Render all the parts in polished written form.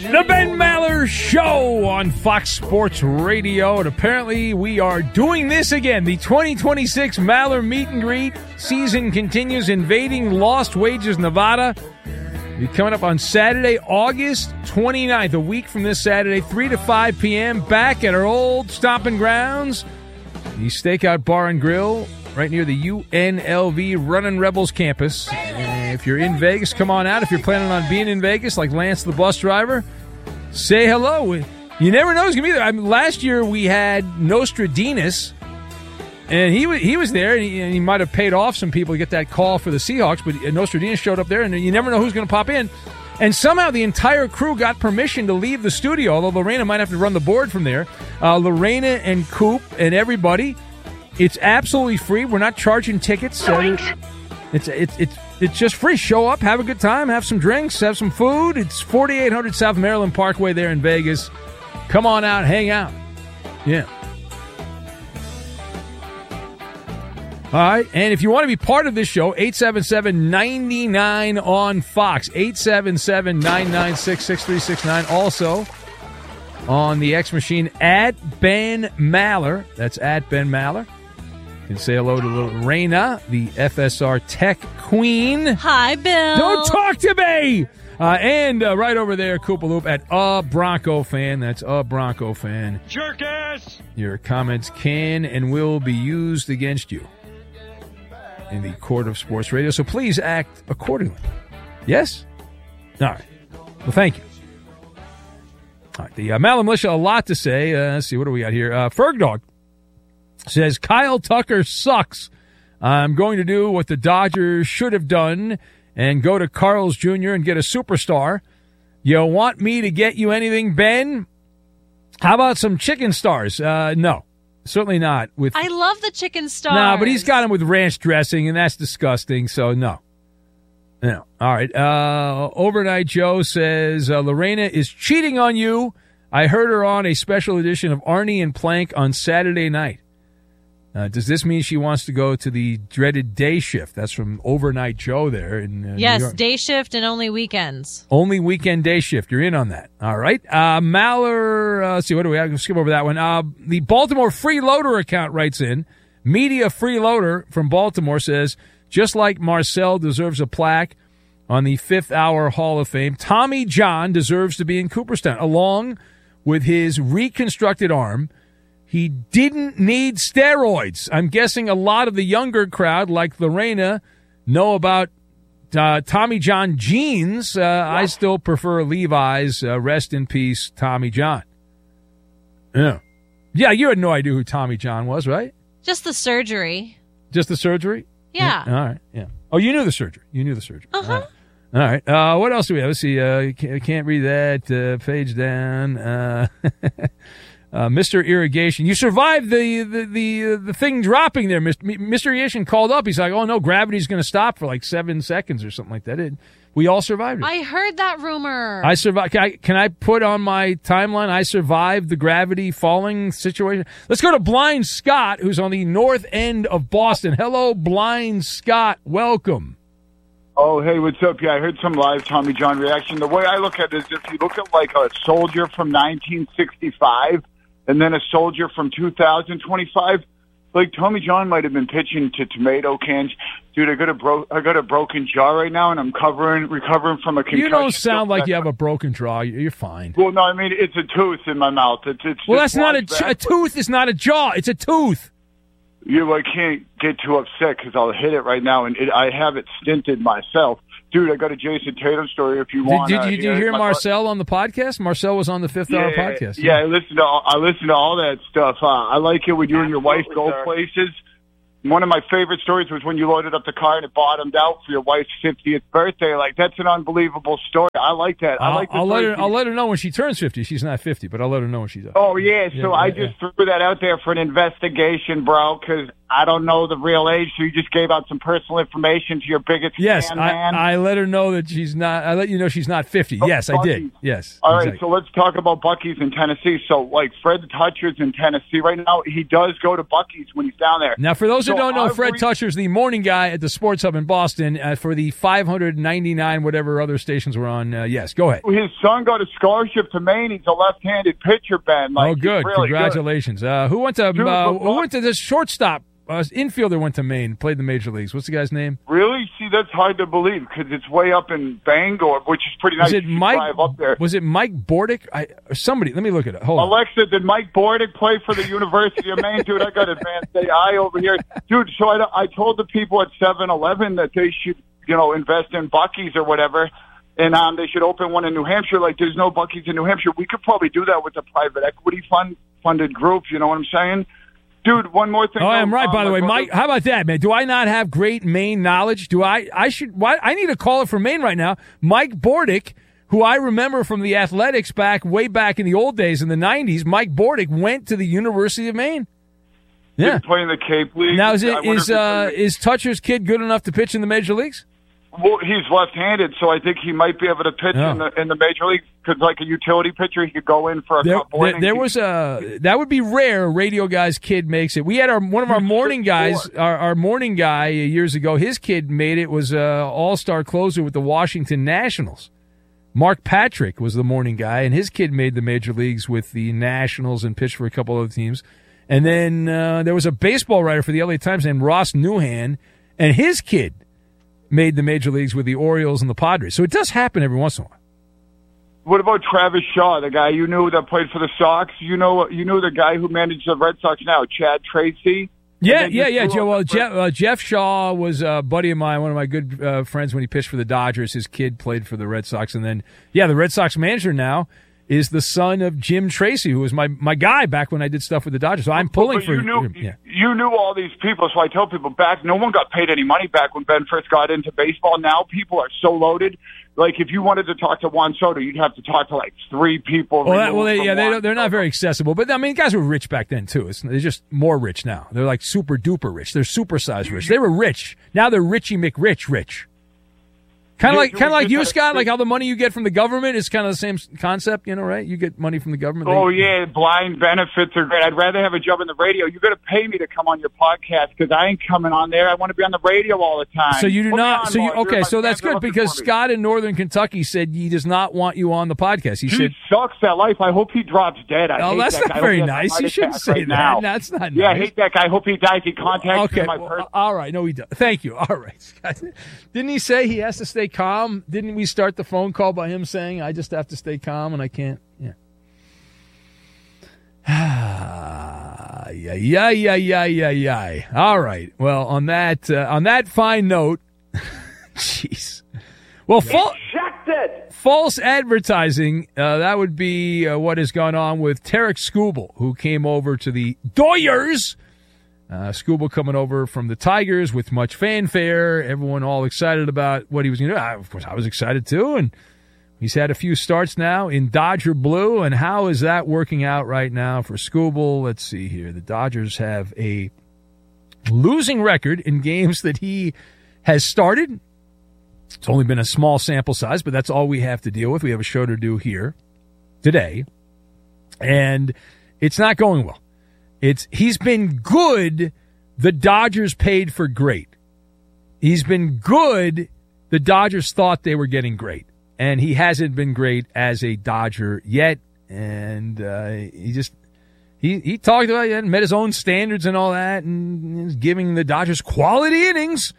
The Ben Maller Show on Fox Sports Radio, and apparently we are doing this again. The 2026 Maller Meet and Greet season continues, invading Lost Wages, Nevada. Be coming up on Saturday, August 29th, a week from this Saturday, 3 to 5 p.m., back at our old stomping grounds, the Stakeout Bar and Grill, right near the UNLV Runnin' Rebels campus. If you're in Vegas, come on out. If you're planning on being in Vegas, like Lance the bus driver, say hello. You never know who's going to be there. Last year we had Nostradamus, and he was there, and he might have paid off some people to get that call for the Seahawks, but Nostradamus showed up there, and you never know who's going to pop in. And somehow the entire crew got permission to leave the studio, although Lorena might have to run the board from there. Lorena and Coop and everybody. It's absolutely free. We're not charging tickets. It's just free. Show up, have a good time, have some drinks, have some food. It's 4800 South Maryland Parkway there in Vegas. Come on out, hang out. Yeah. All right, and if you want to be part of this show, 877-99 on Fox, 877-996-6369. Also on the X machine at Ben Maller. That's at Ben Maller. You can say hello to Lorena, the FSR Tech Queen. Hi, Bill. Don't talk to me. And right over there, Koopaloop at A Bronco Fan. That's A Bronco Fan. Jerk ass. Your comments can and will be used against you in the court of sports radio, so please act accordingly. Yes? All right. Well, thank you. All right, the Maller Militia, a lot to say. Let's see, what do we got here? Fergdog says, Kyle Tucker sucks. I'm going to do what the Dodgers should have done and go to Carl's Jr. and get a superstar. You want me to get you anything, Ben? How about some chicken stars? No. Certainly not. I love the chicken stars. No, but he's got him with ranch dressing, and that's disgusting, so no. No. All right. Overnight Joe says, Lorena is cheating on you. I heard her on a special edition of Arnie and Plank on Saturday night. Does this mean she wants to go to the dreaded day shift? That's from Overnight Joe there in yes, New York. Day shift and only weekends. Only weekend day shift. You're in on that. All right. Maller, let's see, what do we have? Skip over that one. The Baltimore Freeloader account writes in. Media Freeloader from Baltimore says, just like Marcel deserves a plaque on the 5th Hour Hall of Fame, Tommy John deserves to be in Cooperstown, along with his reconstructed arm. He didn't need steroids. I'm guessing a lot of the younger crowd, like Lorena, know about Tommy John jeans. I still prefer Levi's. Rest in peace, Tommy John. Yeah. Yeah, you had no idea who Tommy John was, right? Just the surgery. Just the surgery? Yeah. All right, yeah. Oh, you knew the surgery. Uh-huh. All right. What else do we have? Let's see. I can't read that. Page down. Mr. Irrigation, you survived the thing dropping there. Mr. Irrigation called up. He's like, oh, no, gravity's going to stop for like 7 seconds or something like that. We all survived it. I heard that rumor. I survived. Can I put on my timeline, I survived the gravity falling situation? Let's go to Blind Scott, who's on the north end of Boston. Hello, Blind Scott. Welcome. Oh, hey, what's up? Yeah, I heard some live Tommy John reaction. The way I look at it is if you look at like a soldier from 1965 and then a soldier from 2025, like Tommy John might have been pitching to tomato cans. Dude, I got a broken jaw right now, and I'm recovering from a concussion. You don't sound like you have a broken jaw. You're fine. Well, no, I mean it's a tooth in my mouth. Well, that's not a tooth. Is not a jaw. It's a tooth. Yeah, well, I can't get too upset because I'll hit it right now, and I have it stinted myself. Dude, I got a Jason Tatum story if you want. Did you hear Marcel on the podcast? Marcel was on the 5th Hour podcast. Yeah, I listen to all that stuff. I like it when you and your wife go places. One of my favorite stories was when you loaded up the car and it bottomed out for your wife's 50th birthday. Like, that's an unbelievable story. I like that. I'll let her know when she turns 50. She's not 50, but I'll let her know when she does. Oh, yeah. So I just threw that out there for an investigation, bro, because I don't know the real age, so you just gave out some personal information to your biggest Yes, fan, man. I let her know that she's not. I let you know she's not 50. Yes, I did. Yes. All right, exactly. so let's talk about Buc-ee's in Tennessee. So, like, Fred Tutcher's in Tennessee right now. He does go to Buc-ee's when he's down there. Now, for those who don't know, Fred Tutcher's the morning guy at the Sports Hub in Boston for the 599 whatever other stations we're on. Yes, go ahead. His son got a scholarship to Maine. He's a left-handed pitcher, Ben. Like, oh, good. Really Congratulations. Good. Who went to this shortstop? Infielder went to Maine, played the major leagues. What's the guy's name? Really? See, that's hard to believe because it's way up in Bangor, which is pretty nice. Drive up there. Was it Mike Bordick? Somebody, let me look at it. Hold on. Alexa, did Mike Bordick play for the University of Maine? Dude, I got advanced AI over here. Dude, so I told the people at 7-Eleven that they should, invest in Buc-ee's or whatever, and they should open one in New Hampshire. Like, there's no Buc-ee's in New Hampshire. We could probably do that with a private equity funded group. You know what I'm saying? Dude, one more thing. Oh, I'm right, by the way. Mike, how about that, man? Do I not have great Maine knowledge? I need a caller from Maine right now. Mike Bordick, who I remember from the Athletics way back in the old days in the 90s. Mike Bordick went to the University of Maine. Yeah. Playing the Cape League. Now, is Tutcher's kid good enough to pitch in the major leagues? Well, he's left-handed, so I think he might be able to pitch in the major league because, like a utility pitcher, he could go in for a couple innings. There was that would be rare. A radio guy's kid makes it. We had one of our morning guys, our morning guy years ago. His kid made it. Was all-star closer with the Washington Nationals. Mark Patrick was the morning guy, and his kid made the major leagues with the Nationals and pitched for a couple other teams. And then there was a baseball writer for the LA Times named Ross Newhan, and his kid made the major leagues with the Orioles and the Padres. So it does happen every once in a while. What about Travis Shaw, the guy you knew that played for the Sox? You knew the guy who managed the Red Sox now, Chad Tracy? Yeah. Jeff Shaw was a buddy of mine, one of my good friends when he pitched for the Dodgers. His kid played for the Red Sox. And then, the Red Sox manager now is the son of Jim Tracy, who was my guy back when I did stuff with the Dodgers. So I'm pulling for him. You knew all these people, so I tell people back, no one got paid any money back when Ben first got into baseball. Now people are so loaded. Like, if you wanted to talk to Juan Soto, you'd have to talk to, like, 3 people. They're not very accessible. But, I mean, guys were rich back then, too. They're just more rich now. They're, like, super-duper rich. They're supersized rich. They were rich. Now they're Richie McRich rich. Kind of like you, Scott, like how the money you get from the government is kind of the same concept, right? You get money from the government. Blind benefits are great. I'd rather have a job in the radio. You're going to pay me to come on your podcast because I ain't coming on there. I want to be on the radio all the time. So you do not. So that's good because Scott in Northern Kentucky said he does not want you on the podcast. He said sucks that life. I hope he drops dead. That's not very nice. You shouldn't say that. That's not nice. Yeah, I hate that guy. I hope he dies. He contacts me. All right. No, he does. Thank you. All right, Scott. Didn't he say he has to stay calm? Didn't we start the phone call by him saying, I just have to stay calm and I can't? Yeah. Yeah. All right. Well, on that fine note, jeez. Well, false advertising, that would be what has gone on with Tarek Skubal, who came over to the Doyers. Skubal coming over from the Tigers with much fanfare. Everyone all excited about what he was going to do. Of course, I was excited too. And he's had a few starts now in Dodger blue. And how is that working out right now for Skubal? Let's see here. The Dodgers have a losing record in games that he has started. It's only been a small sample size, but that's all we have to deal with. We have a show to do here today. And it's not going well. He's been good. The Dodgers paid for great. He's been good. The Dodgers thought they were getting great. And he hasn't been great as a Dodger yet. And he talked about it and met his own standards and all that. And he's giving the Dodgers quality innings.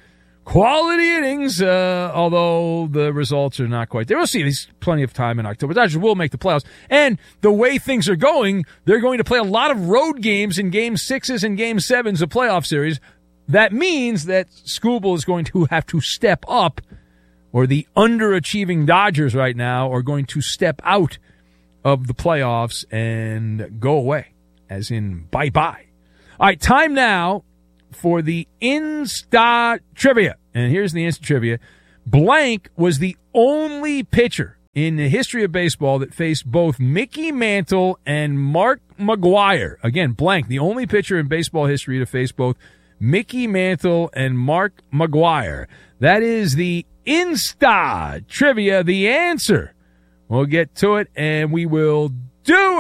Although the results are not quite there. We'll see. There's plenty of time in October. The Dodgers will make the playoffs. And the way things are going, they're going to play a lot of road games in Game 6s and Game 7s of playoff series. That means that Skubal is going to have to step up, or the underachieving Dodgers right now are going to step out of the playoffs and go away, as in bye-bye. All right, time now for the Insta Trivia. And here's the Insta Trivia. Blank was the only pitcher in the history of baseball that faced both Mickey Mantle and Mark McGwire. Again, blank, the only pitcher in baseball history to face both Mickey Mantle and Mark McGuire. That is the Insta Trivia, the answer. We'll get to it, and we will do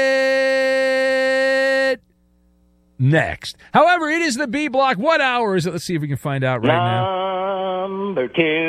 it next. However, it is the B block. What hour is it? Let's see if we can find out right now. Number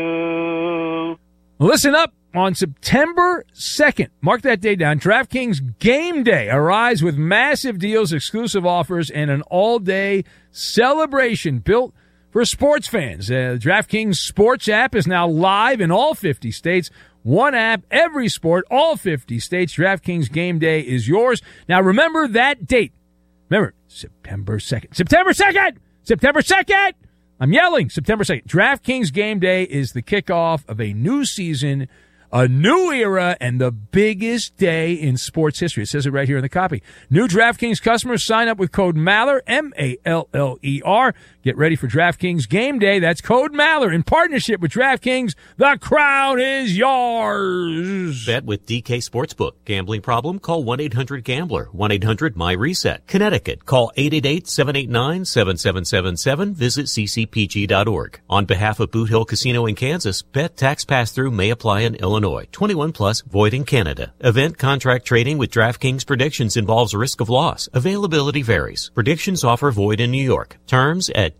2. Listen up. On September 2nd, mark that day down, DraftKings Game Day arrives with massive deals, exclusive offers, and an all-day celebration built for sports fans. The DraftKings Sports app is now live in all 50 states. One app, every sport, all 50 states. DraftKings Game Day is yours. Now, remember that date. Remember, September 2nd. September 2nd! September 2nd! I'm yelling. September 2nd. DraftKings Game Day is the kickoff of a new season, a new era, and the biggest day in sports history. It says it right here in the copy. New DraftKings customers sign up with code Maller, M-A-L-L-E-R. Get ready for DraftKings Game Day. That's code Maller in partnership with DraftKings. The crown is yours. Bet with DK Sportsbook. Gambling problem? Call 1-800-GAMBLER. 1-800-MY-RESET. Connecticut. Call 888-789-7777. Visit ccpg.org. On behalf of Boot Hill Casino in Kansas, bet tax pass-through may apply in Illinois. 21 plus, void in Canada. Event contract trading with DraftKings Predictions involves risk of loss. Availability varies. Predictions offer void in New York. Terms at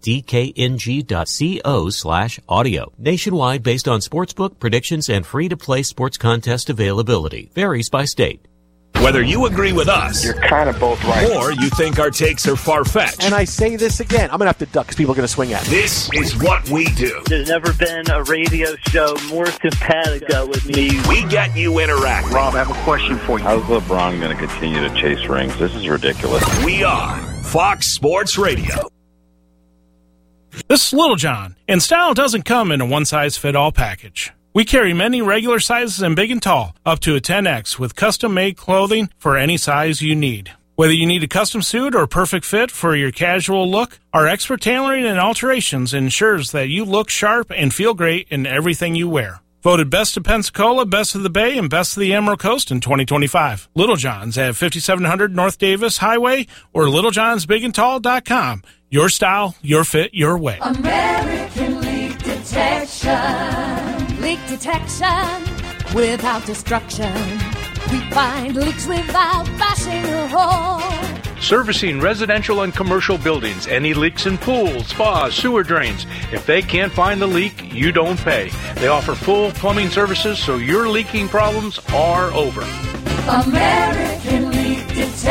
dkng.co/audio. Nationwide based on sportsbook, predictions, and free-to-play sports contest availability. Varies by state. Whether you agree with us, You're kind of both right. or you think our takes are far-fetched, And I say this again, I'm going to have to duck because people are going to swing at me. this is what we do. There's never been a radio show more simpatico with me. We get you interacting. Rob, I have a question for you. How's LeBron going to continue to chase rings? This is ridiculous. We are Fox Sports Radio. This is Little John, and style doesn't come in a one-size-fit-all package. We carry many regular sizes and big and tall, up to a 10X, with custom-made clothing for any size you need. Whether you need a custom suit or perfect fit for your casual look, our expert tailoring and alterations ensures that you look sharp and feel great in everything you wear. Voted Best of Pensacola, Best of the Bay, and Best of the Emerald Coast in 2025. Little John's at 5700 North Davis Highway or littlejohnsbigandtall.com. Your style, your fit, your way. American Leak Detection. Leak detection without destruction. We find leaks without bashing a hole. Servicing residential and commercial buildings. Any leaks in pools, spas, sewer drains. If they can't find the leak, you don't pay. They offer full plumbing services, so your leaking problems are over. American Leak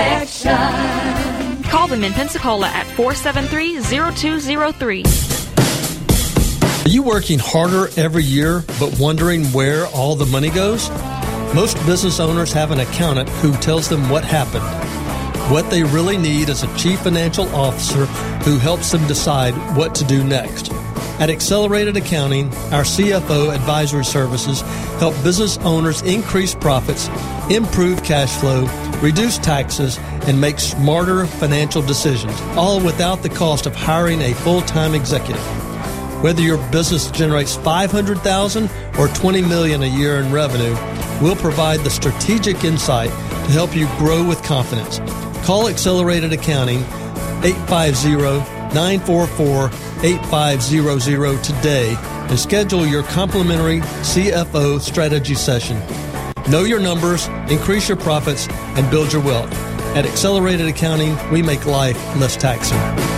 Detection. Call them in Pensacola at 473-0203. Are you working harder every year but wondering where all the money goes? Most business owners have an accountant who tells them what happened. What they really need is a chief financial officer who helps them decide what to do next. At Accelerated Accounting, our CFO advisory services help business owners increase profits, improve cash flow, reduce taxes, and make smarter financial decisions, all without the cost of hiring a full-time executive. Whether your business generates $500,000 or $20 million a year in revenue, we'll provide the strategic insight to help you grow with confidence. Call Accelerated Accounting 850-944-8500 today and schedule your complimentary CFO strategy session. Know your numbers, increase your profits, and build your wealth. At Accelerated Accounting, we make life less taxing.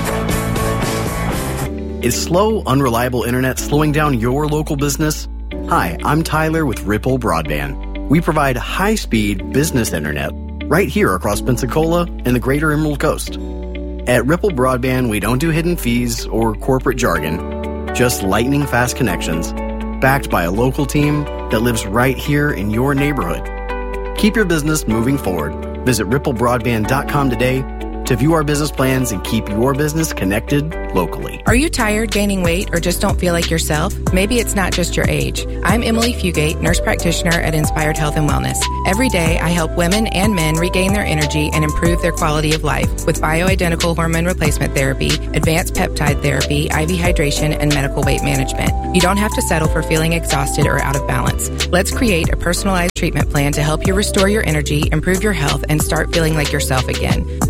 Is slow, unreliable internet slowing down your local business? Hi, I'm Tyler with Ripple Broadband. We provide high-speed business internet right here across Pensacola and the greater Emerald Coast. At Ripple Broadband, we don't do hidden fees or corporate jargon, just lightning-fast connections, backed by a local team that lives right here in your neighborhood. Keep your business moving forward. Visit ripplebroadband.com today to view our business plans and keep your business connected locally. Are you tired, gaining weight, or just don't feel like yourself? Maybe it's not just your age. I'm Emily Fugate, nurse practitioner at Inspired Health and Wellness. Every day, I help women and men regain their energy and improve their quality of life with bioidentical hormone replacement therapy, advanced peptide therapy, IV hydration, and medical weight management. You don't have to settle for feeling exhausted or out of balance. Let's create a personalized treatment plan to help you restore your energy, improve your health, and start feeling like yourself again. Learn more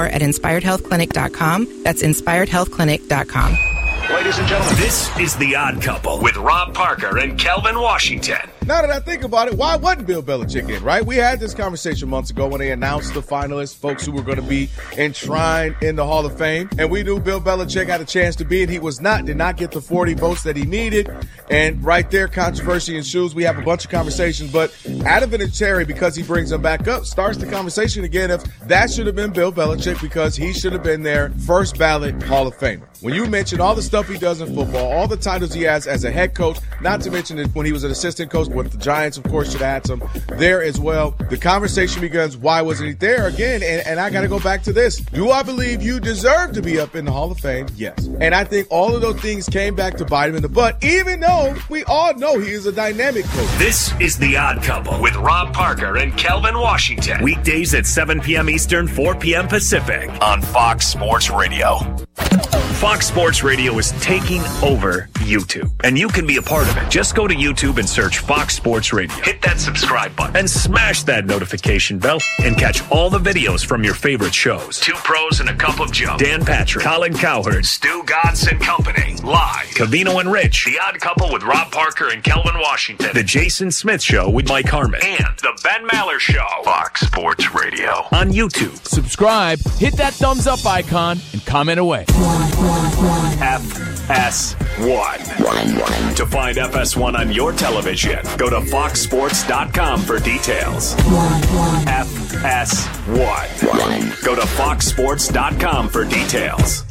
at inspiredhealthclinic.com. That's inspiredhealthclinic.com. Ladies and gentlemen, this is The Odd Couple with Rob Parker and Kelvin Washington. Now that I think about it, why wasn't Bill Belichick in, right? We had this conversation months ago when they announced the finalists, folks who were going to be enshrined in the Hall of Fame. And we knew Bill Belichick had a chance to be it. He was not, did not get the 40 votes that he needed. And right there, controversy ensues. We have a bunch of conversations. But Adam Vinatieri, because he brings them back up, starts the conversation again if that should have been Bill Belichick because he should have been their first ballot Hall of Famer. When you mention all the stuff he does in football, all the titles he has as a head coach, not to mention that when he was an assistant coach with the Giants, of course, should have had some there as well. The conversation begins, why wasn't he there again? And I got to go back to this. Do I believe you deserve to be up in the Hall of Fame? Yes. And I think all of those things came back to bite him in the butt, even though we all know he is a dynamic coach. This is The Odd Couple with Rob Parker and Kelvin Washington. Weekdays at 7 p.m. Eastern, 4 p.m. Pacific on Fox Sports Radio. Fox Sports Radio is taking over YouTube, and you can be a part of it. Just go to YouTube and search Fox Sports Radio. Hit that subscribe button and smash that notification bell and catch all the videos from your favorite shows. Two Pros and a Cup of Joe, Dan Patrick, Colin Cowherd, Stu Godson Company, live, Covino and Rich, The Odd Couple with Rob Parker and Kelvin Washington, The Jason Smith Show with Mike Harmon, and The Ben Maller Show. Fox Sports Radio on YouTube. Subscribe, hit that thumbs up icon, and comment away. FS1. To find FS1 on your television, go to foxsports.com for details. FS1. Go to foxsports.com for details.